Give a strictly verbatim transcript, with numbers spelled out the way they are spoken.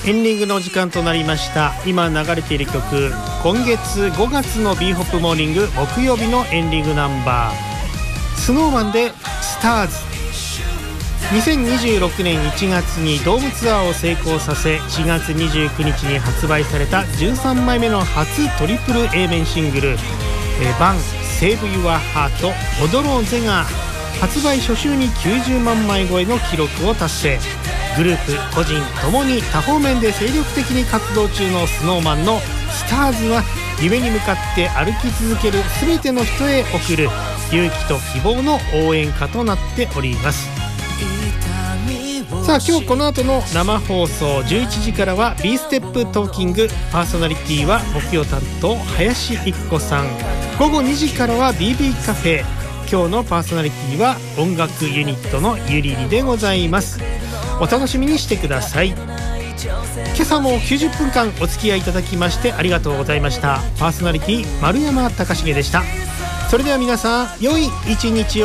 エンディングの時間となりました。今流れている曲、今月ごがつの ビーホップモーニング木曜日のエンディングナンバー、スノーマンでスターズ。にせんにじゅうろくねんいちがつにドームツアーを成功させ、しがつにじゅうくにちに発売されたじゅうさんまいめの初トリプル A 面シングル、バンセーブユアハート踊ろうぜが発売初週にきゅうじゅうまんまい超えの記録を達成。グループ個人ともに多方面で精力的に活動中のスノーマンのスターズは、夢に向かって歩き続ける全ての人へ送る勇気と希望の応援歌となっております。さあ、今日この後の生放送じゅういちじからは B ステップトーキング、パーソナリティは木曜担当林育子さん。午後にじからは ビービー カフェ。今日のパーソナリティは音楽ユニットのゆりりでございます。お楽しみにしてください。今朝もきゅうじゅっぷんかんお付き合いいただきましてありがとうございました。パーソナリティ丸山貴重でした。それでは皆さん、良い一日を。